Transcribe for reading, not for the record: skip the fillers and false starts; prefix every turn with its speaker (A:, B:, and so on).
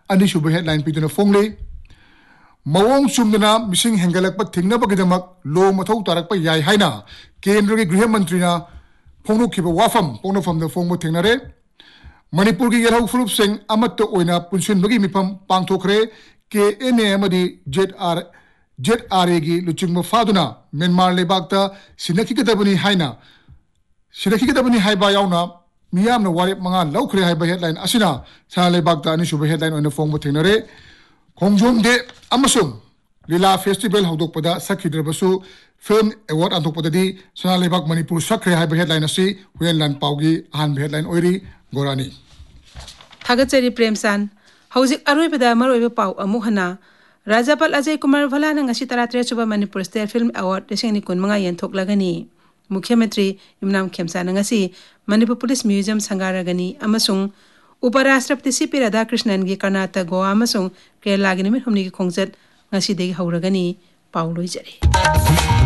A: अनिसुब headline पीदुना फोंगले मवोंग चुमदना missing हेंगलकप थिंगनबगिदमक लो मथौ तारकप याय हाइना केंद्र के गृह मंत्रीना फोंगनुखिबा वाफम पोंगनफमदा फोंगबो थिंगनरे मणिपुर की येलहौ फुरुपसिंग अमत्त ओइना पुनसिनबगी मिफम पांगथोखरे KNA अमदी ZRA की लुचिंगबो फादुना म्यांमार लेबाकता सिनखिगदबनी हाइबा यावना मियामना वारेप मंगा लौखरे हाइबा हेडलाइन असिना सा लेबाकता अनिसुब हेडलाइन ओइना फोंगबो थिंगनरे खोंजोम दे अमसुंग लीला फेस्टिवल हौदोकपदा सखिद्रबसु फिल्म अवार्ड अंतोकपददी सना लेबाक मणिपुर सखरे हाइबा हेडलाइन असि हुएनलान पाउगी आहान हेडलाइन ओइरी गोरानी
B: थागचरी प्रेमसान हौजिक अरोइबदा मरोइबा पाउ अमुहना राज्यपाल अजय कुमार भलाना ngasi 13 सुबा मणिपुर स्टेट फिल्म अवार्ड 2025 यंथोकलागनी मुख्यमंत्री इमनाम खेमसाना ngasi मणिपुर पुलिस म्यूजियम संगारगनी अमसुंग उपराष्ट्रपति CP राधाकृष्णन की कर्नाटक गोवा अमसुंग केरला की निमित हमनी की खोंगचत ngasi देगी हौरगनी पाउ लोइजरी।